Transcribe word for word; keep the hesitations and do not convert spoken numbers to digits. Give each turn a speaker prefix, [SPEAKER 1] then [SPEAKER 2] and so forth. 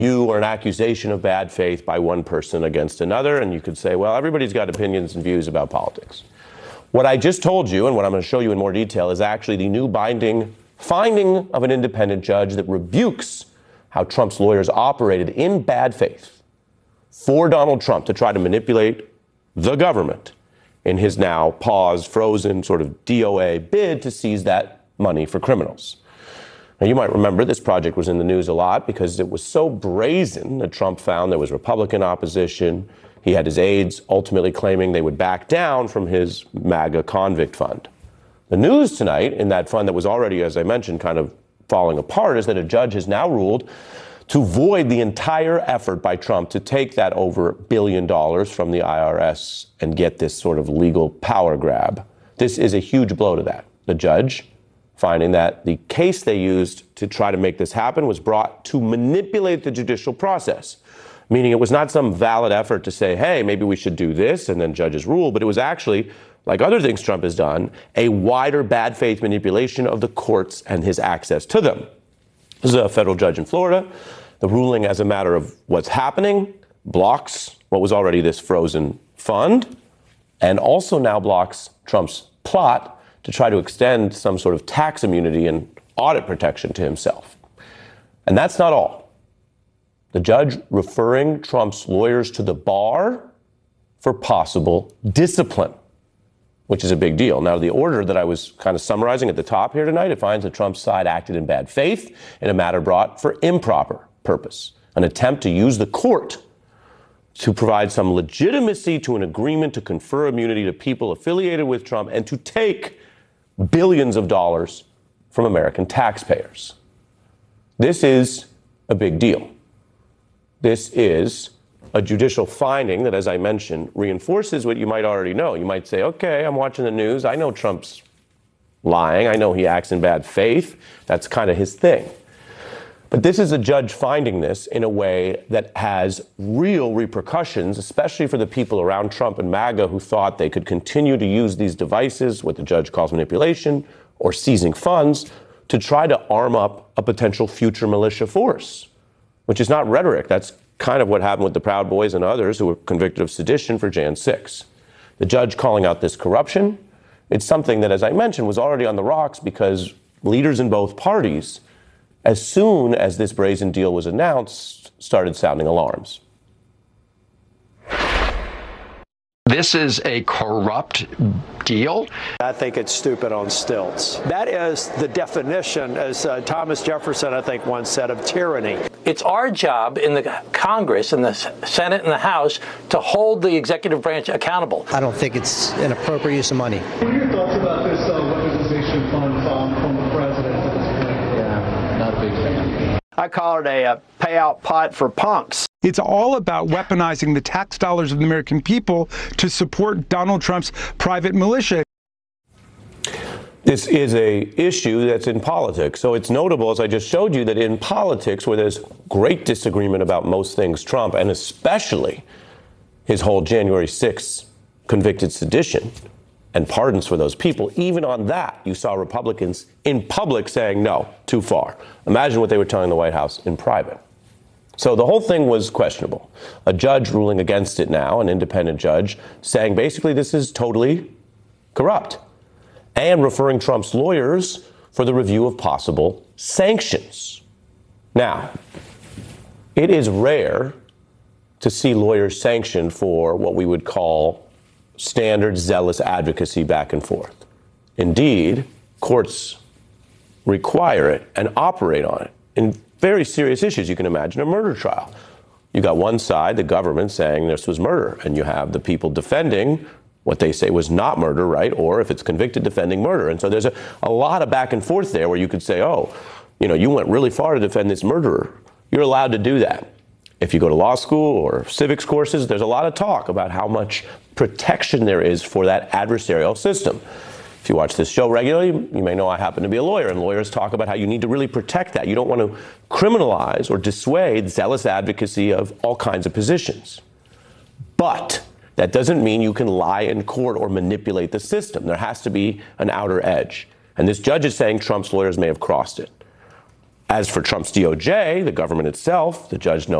[SPEAKER 1] you or an accusation of bad faith by one person against another. And you could say, well, everybody's got opinions and views about politics. What I just told you, and what I'm going to show you in more detail, is actually the new binding finding of an independent judge that rebukes how Trump's lawyers operated in bad faith for Donald Trump to try to manipulate the government in his now paused, frozen sort of D O A bid to seize that money for criminals. Now, you might remember this project was in the news a lot because it was so brazen that Trump found there was Republican opposition. He had his aides ultimately claiming they would back down from his MAGA convict fund. The news tonight in that fund that was already, as I mentioned, kind of falling apart is that a judge has now ruled to void the entire effort by Trump to take that over a billion dollars from the I R S and get this sort of legal power grab. This is a huge blow to that. The judge finding that the case they used to try to make this happen was brought to manipulate the judicial process, meaning it was not some valid effort to say, hey, maybe we should do this and then judges rule, but it was actually, like other things Trump has done, a wider bad faith manipulation of the courts and his access to them. This is a federal judge in Florida. The ruling, as a matter of what's happening, blocks what was already this frozen fund and also now blocks Trump's plot to try to extend some sort of tax immunity and audit protection to himself. And that's not all. The judge referring Trump's lawyers to the bar for possible discipline, which is a big deal. Now, the order that I was kind of summarizing at the top here tonight, it finds that Trump's side acted in bad faith in a matter brought for improper purpose, an attempt to use the court to provide some legitimacy to an agreement to confer immunity to people affiliated with Trump and to take billions of dollars from American taxpayers. This is a big deal. This is a judicial finding that, as I mentioned, reinforces what you might already know. You might say, okay, I'm watching the news. I know Trump's lying. I know he acts in bad faith. That's kind of his thing. But this is a judge finding this in a way that has real repercussions, especially for the people around Trump and MAGA who thought they could continue to use these devices, what the judge calls manipulation, or seizing funds, to try to arm up a potential future militia force, which is not rhetoric. That's kind of what happened with the Proud Boys and others who were convicted of sedition for January sixth. The judge calling out this corruption, it's something that, as I mentioned, was already on the rocks because leaders in both parties, as soon as this brazen deal was announced, started sounding alarms.
[SPEAKER 2] This is a corrupt deal.
[SPEAKER 3] I think it's stupid on stilts. That is the definition, as uh, Thomas Jefferson, I think, once said, of tyranny.
[SPEAKER 4] It's our job in the Congress, in the Senate and the House, to hold the executive branch accountable.
[SPEAKER 5] I don't think it's an appropriate use of money.
[SPEAKER 6] What are your thoughts about this uh, weaponization fund um, from the president at this point?
[SPEAKER 7] Yeah, not a big fan.
[SPEAKER 3] I call it a, a payout pot for punks.
[SPEAKER 8] It's all about weaponizing the tax dollars of the American people to support Donald Trump's private militia.
[SPEAKER 1] This is a issue that's in politics. So it's notable, as I just showed you, that in politics, where there's great disagreement about most things Trump, and especially his whole January sixth convicted sedition and pardons for those people, even on that, you saw Republicans in public saying, no, too far. Imagine what they were telling the White House in private. So the whole thing was questionable. A judge ruling against it now, an independent judge, saying basically this is totally corrupt, and referring Trump's lawyers for the review of possible sanctions. Now, it is rare to see lawyers sanctioned for what we would call standard zealous advocacy back and forth. Indeed, courts require it and operate on it in very serious issues. You can imagine a murder trial. You got one side, the government, saying this was murder, and you have the people defending what they say was not murder, right? Or if it's convicted, defending murder. And so there's a, a lot of back and forth there where you could say, oh, you know, you went really far to defend this murderer. You're allowed to do that. If you go to law school or civics courses, there's a lot of talk about how much protection there is for that adversarial system. If you watch this show regularly, you may know I happen to be a lawyer, and lawyers talk about how you need to really protect that. You don't want to criminalize or dissuade zealous advocacy of all kinds of positions. But that doesn't mean you can lie in court or manipulate the system. There has to be an outer edge. And this judge is saying Trump's lawyers may have crossed it. As for Trump's D O J, the government itself, the judge noted